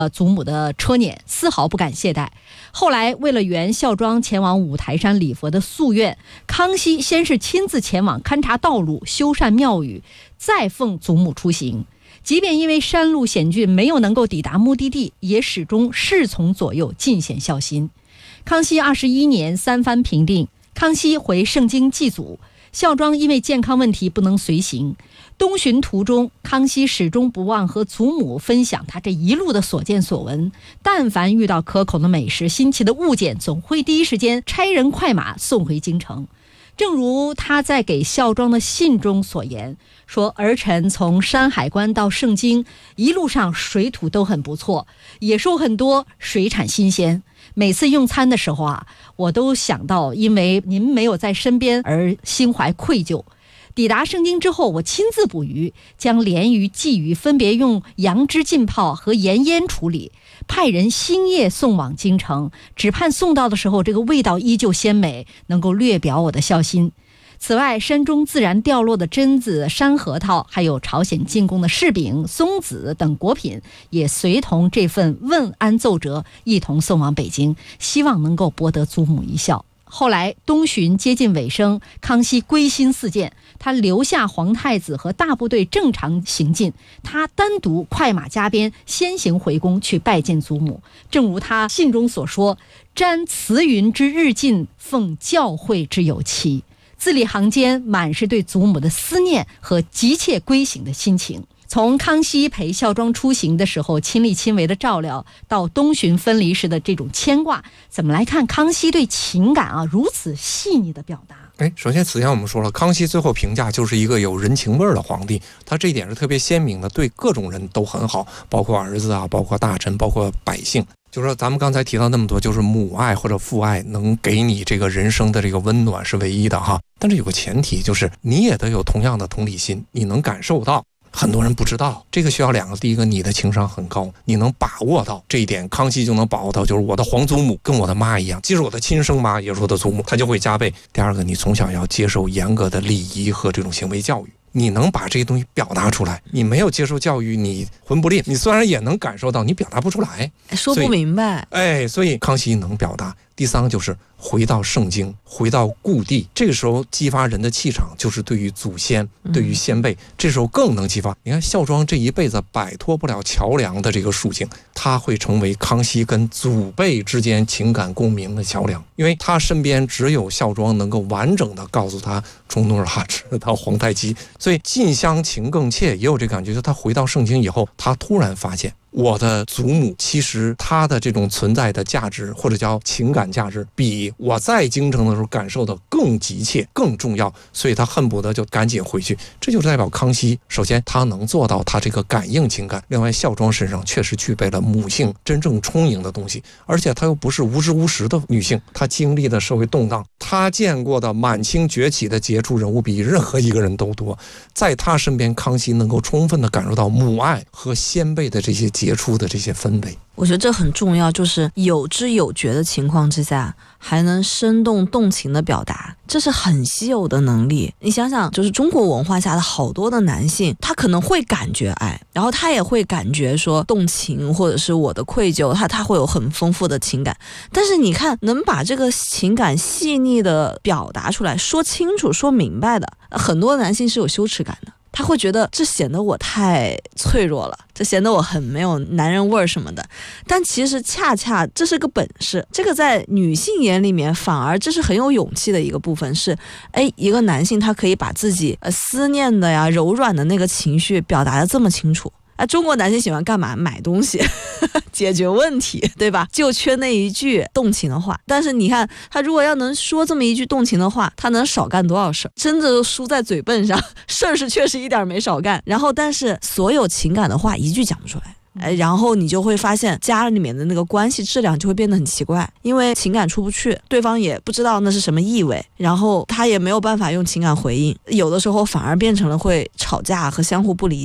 祖母的车辇，丝毫不敢懈怠。后来为了圆孝庄前往五台山礼佛的夙愿，康熙先是亲自前往勘察道路、修缮庙宇，再奉祖母出行。即便因为山路险峻没有能够抵达目的地，也始终侍从左右，尽显孝心。康熙21年三藩平定，康熙回盛京祭祖，孝庄因为健康问题不能随行。东巡途中，康熙始终不忘和祖母分享他这一路的所见所闻，但凡遇到可口的美食、新奇的物件，总会第一时间差人快马送回京城。正如他在给孝庄的信中所言，说儿臣从山海关到盛京，一路上水土都很不错，野兽很多，水产新鲜。每次用餐的时候我都想到因为您没有在身边而心怀愧疚。抵达盛京之后，我亲自捕鱼，将鲢鱼、鲫鱼分别用杨枝浸泡和盐腌处理，派人星夜送往京城，只盼送到的时候这个味道依旧鲜美，能够略表我的孝心。此外，山中自然掉落的榛子、山核桃，还有朝鲜进贡的柿饼、松子等果品，也随同这份问安奏折一同送往北京，希望能够博得祖母一笑。后来东巡接近尾声，康熙归心似箭，他留下皇太子和大部队正常行进，他单独快马加鞭先行回宫去拜见祖母。正如他信中所说，瞻慈云之日进，奉教诲之有期。字里行间满是对祖母的思念和急切归省的心情。从康熙陪孝庄出行的时候亲力亲为的照料，到东巡分离时的这种牵挂，怎么来看康熙对情感如此细腻的表达？ 首先此前我们说了，康熙最后评价就是一个有人情味的皇帝，他这一点是特别鲜明的，对各种人都很好，包括儿子包括大臣，包括百姓。就是说咱们刚才提到那么多，就是母爱或者父爱能给你这个人生的这个温暖是唯一的但是有个前提，就是你也得有同样的同理心，你能感受到。很多人不知道，这个需要两个，第一个你的情商很高，你能把握到这一点，康熙就能把握到，就是我的皇祖母跟我的妈一样，即使我的亲生妈也是我的祖母，她就会加倍。第二个，你从小要接受严格的礼仪和这种行为教育，你能把这些东西表达出来。你没有接受教育，你混不吝，你虽然也能感受到，你表达不出来， 说不明白。 所以康熙能表达。第三个就是回到盛京，回到故地，这个时候激发人的气场，就是对于祖先，对于先辈，这时候更能激发。你看孝庄这一辈子摆脱不了桥梁的这个属性，他会成为康熙跟祖辈之间情感共鸣的桥梁，因为他身边只有孝庄能够完整的告诉他从努尔哈赤到皇太极，所以近乡情更怯，也有这感觉。就他回到盛京以后，他突然发现我的祖母其实她的这种存在的价值，或者叫情感价值，比我在京城的时候感受的更急切更重要，所以他恨不得就赶紧回去。这就是代表康熙首先他能做到他这个感应情感，另外孝庄身上确实具备了母性真正充盈的东西，而且她又不是无知无识的女性，她经历的社会动荡，她见过的满清崛起的杰出人物比任何一个人都多，在她身边康熙能够充分的感受到母爱和先辈的这些杰出的这些氛围。 我觉得这很重要，就是有知有觉的情况之下还能生动动情的表达，这是很稀有的能力。你想想，就是中国文化下的好多的男性，他可能会感觉爱，然后他也会感觉说动情或者是我的愧疚，他会有很丰富的情感，但是你看能把这个情感细腻的表达出来，说清楚说明白的，很多男性是有羞耻感的，他会觉得这显得我太脆弱了，这显得我很没有男人味儿什么的。但其实恰恰这是个本事，这个在女性眼里面反而这是很有勇气的一个部分，是一个男性他可以把自己思念的呀柔软的那个情绪表达得这么清楚。中国男性喜欢干嘛？买东西解决问题，对吧？就缺那一句动情的话。但是你看他如果要能说这么一句动情的话，他能少干多少事儿，真的都输在嘴笨上，事儿是确实一点没少干，然后但是所有情感的话一句讲不出来，然后你就会发现家里面的那个关系质量就会变得很奇怪，因为情感出不去，对方也不知道那是什么意味，然后他也没有办法用情感回应，有的时候反而变成了会吵架和相互不理解。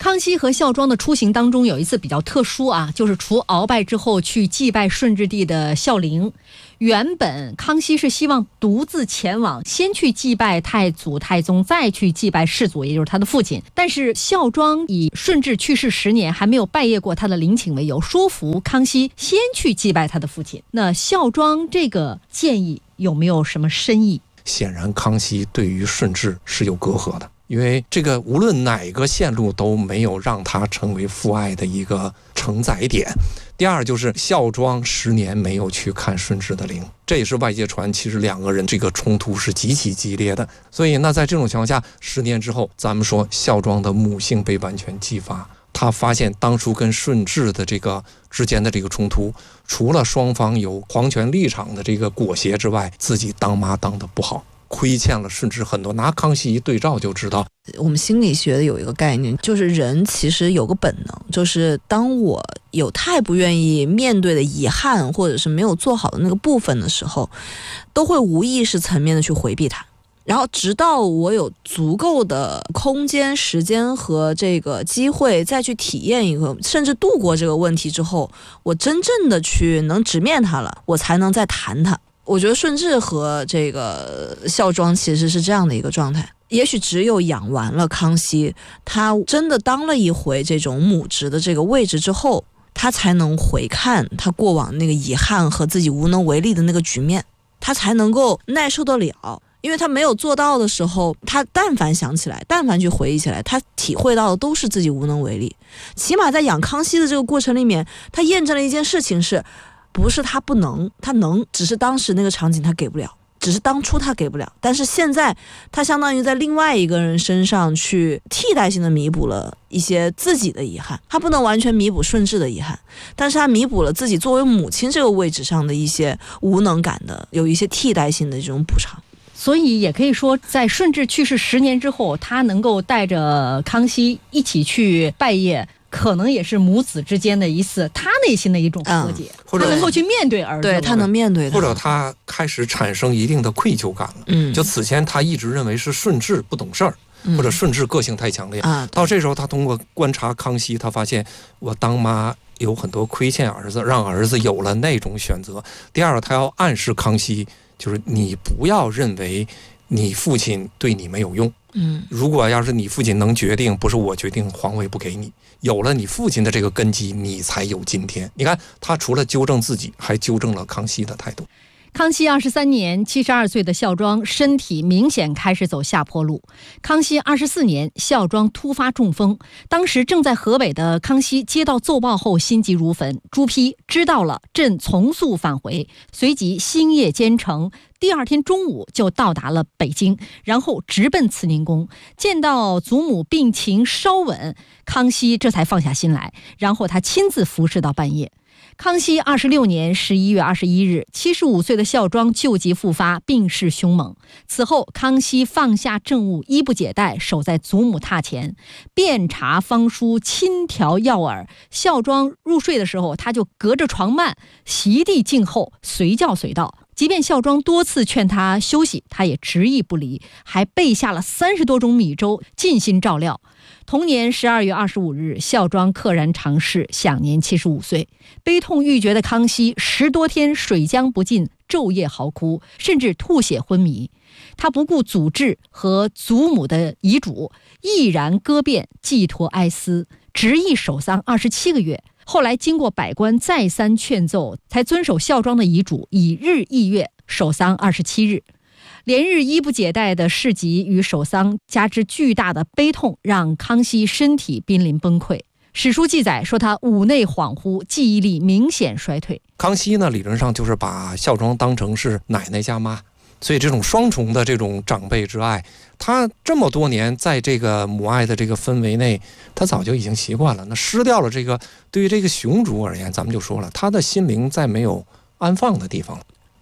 康熙和孝庄的出行当中有一次比较特殊啊，就是除鳌拜之后去祭拜顺治帝的孝陵。原本康熙是希望独自前往，先去祭拜太祖太宗，再去祭拜世祖，也就是他的父亲。但是孝庄以顺治去世10年还没有拜谒过他的陵寝为由，说服康熙先去祭拜他的父亲。那孝庄这个建议有没有什么深意？ 显然康熙对于顺治是有隔阂的，因为这个无论哪个线路都没有让他成为父爱的一个承载点。第二就是孝庄10年没有去看顺治的陵，这也是外界传其实两个人这个冲突是极其激烈的。所以那在这种情况下，10年之后，咱们说孝庄的母性被完全激发，他发现当初跟顺治的这个之间的这个冲突，除了双方有皇权立场的这个裹挟之外，自己当妈当得不好，亏欠了顺治很多。拿康熙一对照就知道。 我们心理学的有一个概念，就是人其实有个本能，就是当我有太不愿意面对的遗憾，或者是没有做好的那个部分的时候，都会无意识层面的去回避它。然后直到我有足够的空间、时间和这个机会再去体验一个，甚至度过这个问题之后，我真正的去能直面它了，我才能再谈它。我觉得顺治和这个孝庄其实是这样的一个状态。也许只有养完了康熙，他真的当了一回这种母职的这个位置之后，他才能回看他过往那个遗憾和自己无能为力的那个局面，他才能够耐受得了。因为他没有做到的时候，他但凡想起来，但凡去回忆起来，他体会到的都是自己无能为力。起码在养康熙的这个过程里面，他验证了一件事情，是不是他不能，他能，只是当时那个场景他给不了，只是当初他给不了，但是现在他相当于在另外一个人身上去替代性的弥补了一些自己的遗憾。他不能完全弥补顺治的遗憾，但是他弥补了自己作为母亲这个位置上的一些无能感的，有一些替代性的这种补偿。 所以也可以说，在顺治去世10年之后，他能够带着康熙一起去拜谒，可能也是母子之间的一次他内心的一种和解， 或者他能够去面对儿子， 对，他能面对他， 或者他开始产生一定的愧疚感了。就此前他一直认为是顺治不懂事儿，或者顺治个性太强烈，到这时候他通过观察康熙，他发现我当妈有很多亏欠儿子，让儿子有了那种选择。第二，他要暗示康熙，就是你不要认为你父亲对你没有用。如果要是你父亲能决定，不是我决定，皇位不给你，有了你父亲的这个根基，你才有今天。你看他除了纠正自己，还纠正了康熙的态度。 康熙23年，72岁的孝庄身体明显开始走下坡路。康熙24年，孝庄突发中风，当时正在河北的康熙接到奏报后心急如焚，朱批知道了，朕从速返回，随即星夜兼程，第2天中午就到达了北京，然后直奔慈宁宫。见到祖母病情稍稳，康熙这才放下心来，然后他亲自服侍到半夜。康熙26年11月21日，75岁的孝庄旧疾复发，病势凶猛。此后，康熙放下政务，衣不解带，守在祖母榻前，遍查方书，亲调药饵。孝庄入睡的时候，他就隔着床幔，席地静候，随叫随到。即便孝庄多次劝他休息，他也执意不离，还备下了30多种米粥，尽心照料。同年12月25日，孝庄溘然长逝，享年75岁。悲痛欲绝的康熙10多天水浆不进，昼夜嚎哭，甚至吐血昏迷。他不顾祖制和祖母的遗嘱，毅然割遍，寄托哀思，执意守丧27个月。后来经过百官再三劝奏，才遵守孝庄的遗嘱，以日翌月守丧27日。连日衣不解带的事疾与守丧，加之巨大的悲痛，让康熙身体濒临崩溃。史书记载说他五内恍惚，记忆力明显衰退。 康熙呢，理论上就是把孝庄当成是奶奶加妈，所以这种双重的这种长辈之爱，他这么多年在这个母爱的这个氛围内，他早就已经习惯了。那失掉了这个，对于这个雄主而言，咱们就说了，他的心灵再没有安放的地方了。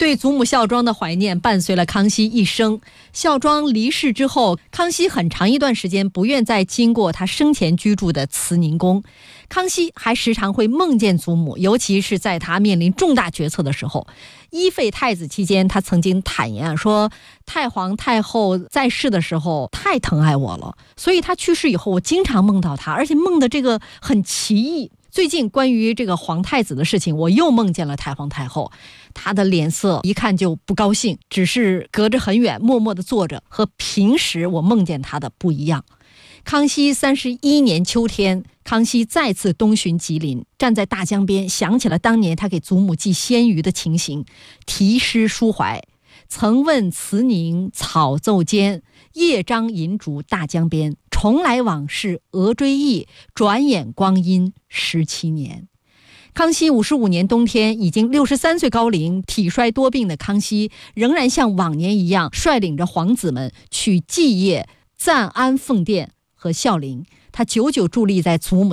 对祖母孝庄的怀念伴随了康熙一生。孝庄离世之后，康熙很长一段时间不愿再经过他生前居住的慈宁宫。康熙还时常会梦见祖母，尤其是在他面临重大决策的时候。依废太子期间，他曾经坦言说，太皇太后在世的时候太疼爱我了，所以他去世以后，我经常梦到他，而且梦的这个很奇异。最近关于这个皇太子的事情，我又梦见了太皇太后，她的脸色一看就不高兴，只是隔着很远默默地坐着，和平时我梦见她的不一样。康熙31年秋天，康熙再次东巡吉林，站在大江边，想起了当年他给祖母祭鲜鱼的情形，题诗抒怀。曾问慈宁草奏间，夜张银烛大江边。重来往事额追忆，转眼光阴17年。康熙55年冬天，已经63岁高龄、体衰多病的康熙，仍然像往年一样，率领着皇子们去祭谒赞安奉殿和孝陵。他久久伫立在祖母